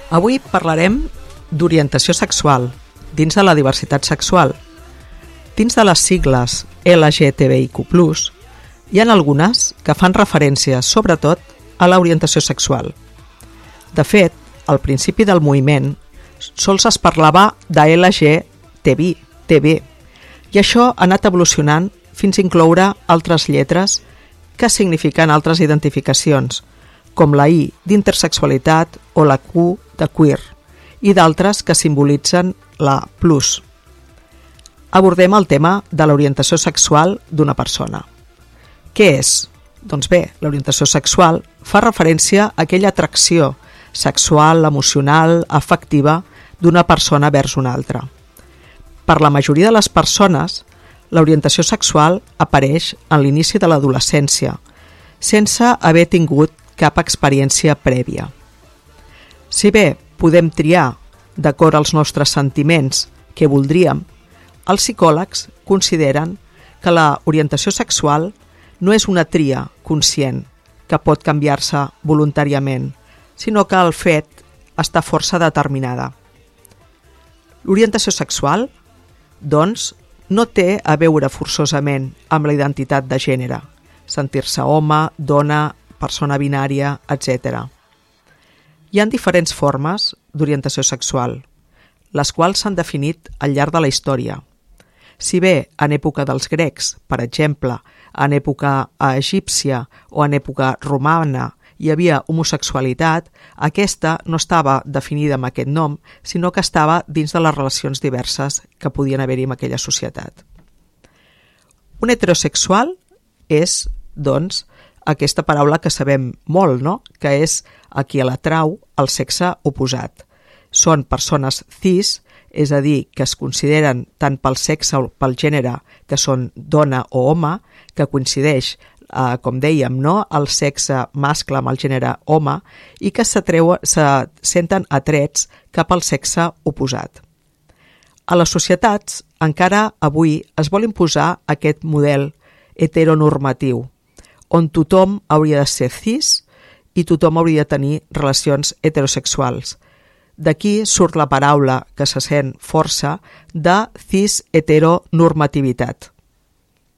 Avui parlarem d'orientació sexual dins de la diversitat sexual. Dins de les sigles LGTBIQ+, hi ha algunes que fan referència sobretot a l'orientació sexual. De fet, al principi del moviment sols es parlava de LGTB, i això ha anat evolucionant fins a incloure altres lletres que signifiquen altres identificacions, com la I d'intersexualitat o la Q de queer, i d'altres que simbolitzen la plus. Abordem el tema de l'orientació sexual d'una persona. Què és? Doncs bé, l'orientació sexual fa referència a aquella atracció sexual, emocional, afectiva d'una persona vers una altra. Per la majoria de les persones, l'orientació sexual apareix en l'inici de l'adolescència, sense haver tingut cap experiència prèvia. Si bé podem triar, d'acord als nostres sentiments, què voldríem, els psicòlegs consideren que l'orientació sexual no és una tria conscient que pot canviar-se voluntàriament, sinó que el fet està força determinada. L'orientació sexual, doncs, no té a veure forçosament amb la identitat de gènere, sentir-se home, dona, persona binària, etc. Hi ha diferents formes d'orientació sexual, les quals s'han definit al llarg de la història. Si bé en època dels grecs, per exemple, en època egípcia o en època romana hi havia homosexualitat, aquesta no estava definida amb aquest nom, sinó que estava dins de les relacions diverses que podien haver-hi en aquella societat. Un heterosexual és, doncs, aquesta paraula que sabem molt, no? Que és a qui l'atrau el sexe oposat. Són persones cis, és a dir, que es consideren tant pel sexe o pel gènere que són dona o home, que coincideix, com dèiem, no? El sexe mascle amb el gènere home, i que se senten atrets cap al sexe oposat. A les societats, encara avui es vol imposar aquest model heteronormatiu, on tothom hauria de ser cis i tothom hauria de tenir relacions heterosexuals. D'aquí surt la paraula que se sent força de cis-heteronormativitat.